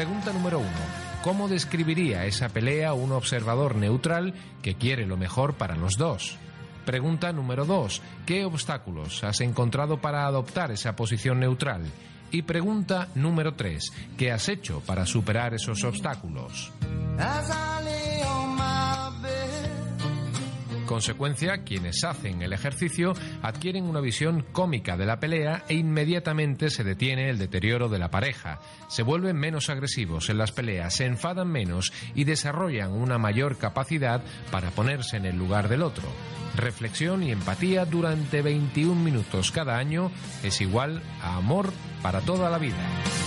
Pregunta número 1. ¿Cómo describiría esa pelea un observador neutral que quiere lo mejor para los dos? Pregunta número 2. ¿Qué obstáculos has encontrado para adoptar esa posición neutral? Y pregunta número 3. ¿Qué has hecho para superar esos obstáculos? Consecuencia, quienes hacen el ejercicio adquieren una visión cómica de la pelea e inmediatamente se detiene el deterioro de la pareja. Se vuelven menos agresivos en las peleas, se enfadan menos y desarrollan una mayor capacidad para ponerse en el lugar del otro. Reflexión y empatía durante 21 minutos cada año es igual a amor para toda la vida.